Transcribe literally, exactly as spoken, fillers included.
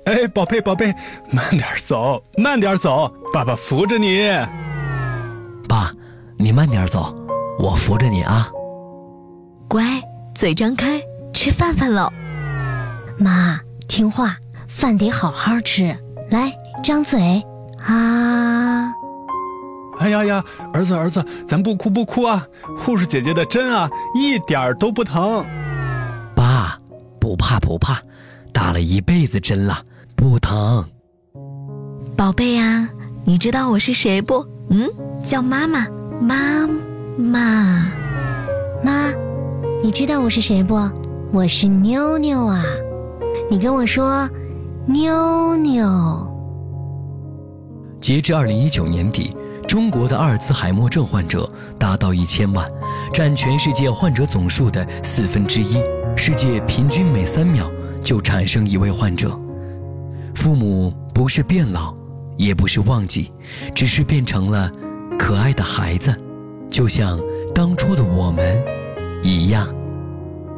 哎，宝贝宝贝，慢点走，慢点走，爸爸扶着你。 爸，你慢点走，我扶着你啊。 乖，嘴张开，吃饭饭喽。 妈，听话，饭得好好吃。来，张嘴啊！ 哎呀呀，儿子儿子，咱不哭不哭啊！护士姐姐的针啊，一点都不疼。 爸，不怕不怕，打了一辈子针了，不疼。 宝贝呀，你知道我是谁不？嗯，叫妈妈，妈妈。 妈，你知道我是谁不？我是妞妞啊。你跟我说，妞妞。 截至二零一九年底，中国的阿尔兹海默症患者达到一千万，占全世界患者总数的四分之一。世界平均每三秒就产生一位患者。父母不是变老，也不是忘记，只是变成了可爱的孩子，就像当初的我们一样。